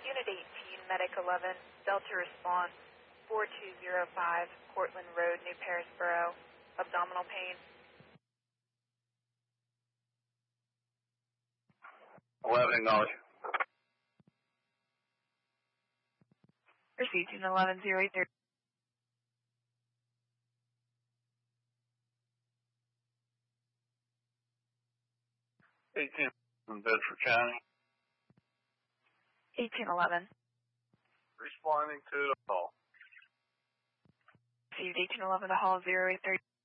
Unit 18, Medic 11, Delta Response, 4205, Cortland Road, New Parisboro, abdominal pain. 11 acknowledge. Received, Unit 11, 083. From Bedford County. 1811. Responding to the call. Received, 1811, the hall 083.